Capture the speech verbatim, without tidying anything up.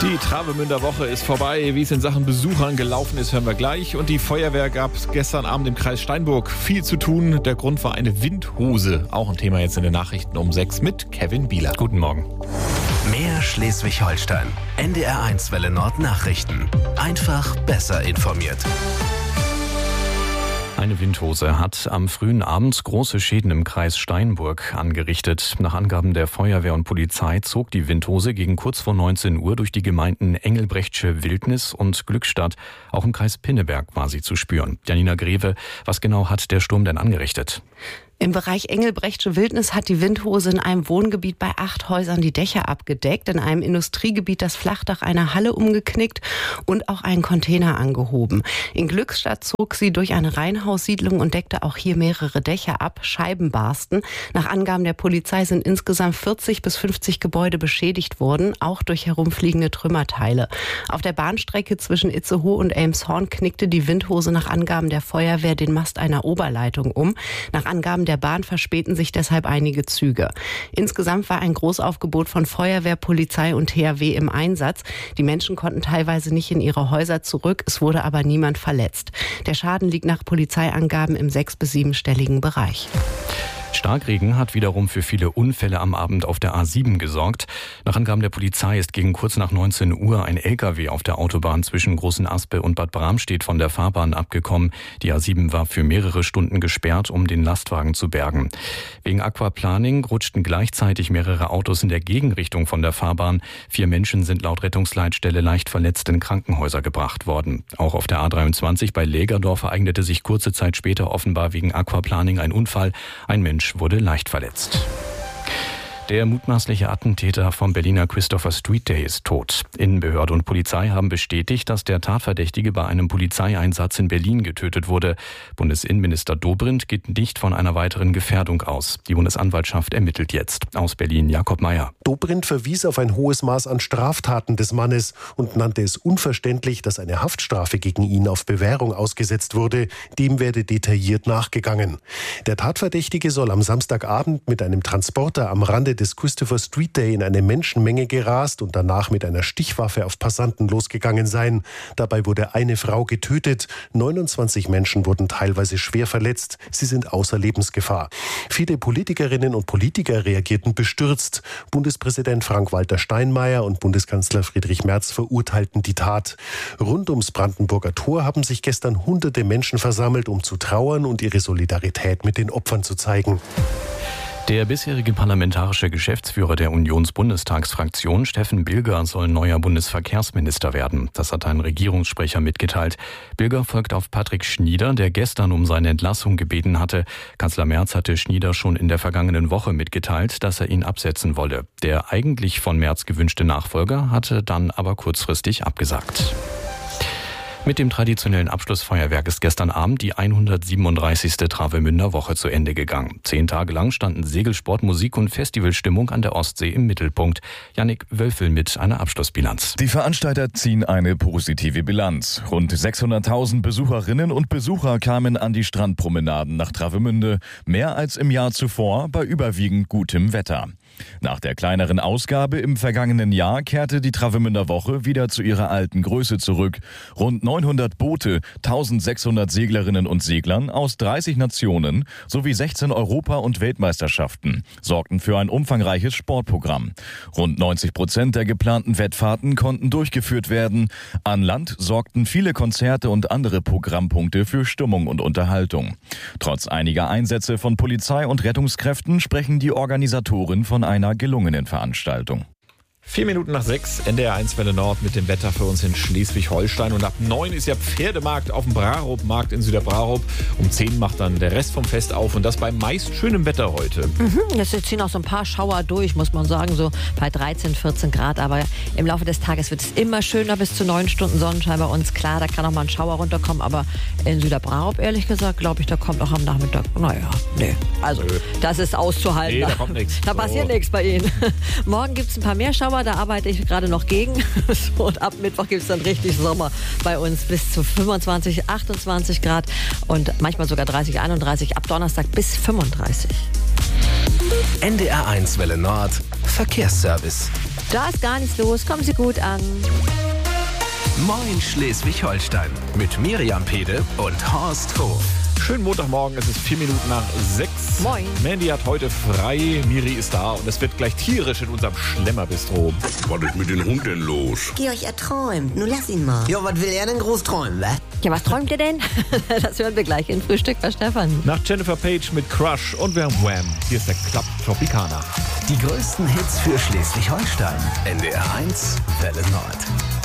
Die Travemünder Woche ist vorbei. Wie es in Sachen Besuchern gelaufen ist, hören wir gleich. Und die Feuerwehr gab es gestern Abend im Kreis Steinburg viel zu tun. Der Grund war eine Windhose. Auch ein Thema jetzt in den Nachrichten um sechs mit Kevin Bieler. Guten Morgen. Mehr Schleswig-Holstein. N D R eins Welle Nord Nachrichten. Einfach besser informiert. Eine Windhose hat am frühen Abend große Schäden im Kreis Steinburg angerichtet. Nach Angaben der Feuerwehr und Polizei zog die Windhose gegen kurz vor neunzehn Uhr durch die Gemeinden Engelbrechtsche Wildnis und Glückstadt. Auch im Kreis Pinneberg war sie zu spüren. Janina Greve, was genau hat der Sturm denn angerichtet? Im Bereich Engelbrechtsche Wildnis hat die Windhose in einem Wohngebiet bei acht Häusern die Dächer abgedeckt, in einem Industriegebiet das Flachdach einer Halle umgeknickt und auch einen Container angehoben. In Glückstadt zog sie durch eine Reihenhaussiedlung und deckte auch hier mehrere Dächer ab, Scheiben barsten. Nach Angaben der Polizei sind insgesamt vierzig bis fünfzig Gebäude beschädigt worden, auch durch herumfliegende Trümmerteile. Auf der Bahnstrecke zwischen Itzehoe und Elmshorn knickte die Windhose nach Angaben der Feuerwehr den Mast einer Oberleitung um. Nach Angaben der Der Bahn verspäten sich deshalb einige Züge. Insgesamt war ein Großaufgebot von Feuerwehr, Polizei und T H W im Einsatz. Die Menschen konnten teilweise nicht in ihre Häuser zurück, es wurde aber niemand verletzt. Der Schaden liegt nach Polizeiangaben im sechs- bis siebenstelligen Bereich. Starkregen hat wiederum für viele Unfälle am Abend auf der A sieben gesorgt. Nach Angaben der Polizei ist gegen kurz nach neunzehn Uhr ein L K W auf der Autobahn zwischen Großen Aspe und Bad Bramstedt von der Fahrbahn abgekommen. Die A sieben war für mehrere Stunden gesperrt, um den Lastwagen zu bergen. Wegen Aquaplaning rutschten gleichzeitig mehrere Autos in der Gegenrichtung von der Fahrbahn. Vier Menschen sind laut Rettungsleitstelle leicht verletzt in Krankenhäuser gebracht worden. Auch auf der A dreiundzwanzig bei Lägerdorf ereignete sich kurze Zeit später offenbar wegen Aquaplaning ein Unfall. Ein Mensch wurde leicht verletzt. Der mutmaßliche Attentäter vom Berliner Christopher Street Day ist tot. Innenbehörde und Polizei haben bestätigt, dass der Tatverdächtige bei einem Polizeieinsatz in Berlin getötet wurde. Bundesinnenminister Dobrindt geht nicht von einer weiteren Gefährdung aus. Die Bundesanwaltschaft ermittelt jetzt. Aus Berlin Jakob Mayer. Dobrindt verwies auf ein hohes Maß an Straftaten des Mannes und nannte es unverständlich, dass eine Haftstrafe gegen ihn auf Bewährung ausgesetzt wurde. Dem werde detailliert nachgegangen. Der Tatverdächtige soll am Samstagabend mit einem Transporter am Rande des Christopher Street Day in eine Menschenmenge gerast und danach mit einer Stichwaffe auf Passanten losgegangen sein. Dabei wurde eine Frau getötet. neunundzwanzig Menschen wurden teilweise schwer verletzt. Sie sind außer Lebensgefahr. Viele Politikerinnen und Politiker reagierten bestürzt. Bundespräsident Frank-Walter Steinmeier und Bundeskanzler Friedrich Merz verurteilten die Tat. Rund ums Brandenburger Tor haben sich gestern hunderte Menschen versammelt, um zu trauern und ihre Solidarität mit den Opfern zu zeigen. Der bisherige parlamentarische Geschäftsführer der Unionsbundestagsfraktion, Steffen Bilger, soll neuer Bundesverkehrsminister werden. Das hat ein Regierungssprecher mitgeteilt. Bilger folgt auf Patrick Schnieder, der gestern um seine Entlassung gebeten hatte. Kanzler Merz hatte Schnieder schon in der vergangenen Woche mitgeteilt, dass er ihn absetzen wolle. Der eigentlich von Merz gewünschte Nachfolger hatte dann aber kurzfristig abgesagt. Mit dem traditionellen Abschlussfeuerwerk ist gestern Abend die hundertsiebenunddreißigste Travemünder Woche zu Ende gegangen. Zehn Tage lang standen Segelsport, Musik und Festivalstimmung an der Ostsee im Mittelpunkt. Jannik Wölfel mit einer Abschlussbilanz. Die Veranstalter ziehen eine positive Bilanz. Rund sechshunderttausend Besucherinnen und Besucher kamen an die Strandpromenaden nach Travemünde. Mehr als im Jahr zuvor bei überwiegend gutem Wetter. Nach der kleineren Ausgabe im vergangenen Jahr kehrte die Travemünder Woche wieder zu ihrer alten Größe zurück. Rund neunhundert Boote, eintausendsechshundert Seglerinnen und Seglern aus dreißig Nationen sowie sechzehn Europa- und Weltmeisterschaften sorgten für ein umfangreiches Sportprogramm. Rund neunzig Prozent der geplanten Wettfahrten konnten durchgeführt werden. An Land sorgten viele Konzerte und andere Programmpunkte für Stimmung und Unterhaltung. Trotz einiger Einsätze von Polizei und Rettungskräften sprechen die Organisatoren von einer gelungenen Veranstaltung. Vier Minuten nach sechs, N D R eins Welle Nord mit dem Wetter für uns in Schleswig-Holstein. Und ab neun ist ja Pferdemarkt auf dem Brarup-Markt in Süderbrarup. Um zehn macht dann der Rest vom Fest auf und das bei meist schönem Wetter heute. Mhm, jetzt ziehen auch so ein paar Schauer durch, muss man sagen, so bei dreizehn, vierzehn Grad. Aber im Laufe des Tages wird es immer schöner, bis zu neun Stunden Sonnenschein bei uns. Klar, da kann auch mal ein Schauer runterkommen, aber in Süderbrarup, ehrlich gesagt, glaube ich, da kommt auch am Nachmittag, naja, nee. Also, Nö. das ist auszuhalten. Nee, da kommt nichts. Da passiert so. nichts bei Ihnen. Morgen gibt es ein paar mehr Schauer, da arbeite ich gerade noch gegen. So, und ab Mittwoch gibt es dann richtig Sommer bei uns bis zu fünfundzwanzig, achtundzwanzig Grad und manchmal sogar dreißig, einunddreißig, ab Donnerstag bis fünfunddreißig. N D R eins Welle Nord Verkehrsservice. Da ist gar nichts los. Kommen Sie gut an. Moin Schleswig-Holstein mit Miriam Pede und Horst Hof. Schönen Montagmorgen, es ist vier Minuten nach sechs. Moin. Mandy hat heute frei, Miri ist da und es wird gleich tierisch in unserem Schlemmerbistro. Was ist mit den Hund denn los? Georg, er träumt. Nun lass ihn mal. Ja, was will er denn groß träumen, wa? Ja, was träumt ihr denn? Das hören wir gleich in Frühstück bei Stefan. Nach Jennifer Page mit Crush und wir haben Wham. Hier ist der Club Tropicana. Die größten Hits für Schleswig-Holstein. N D R eins Welle Nord.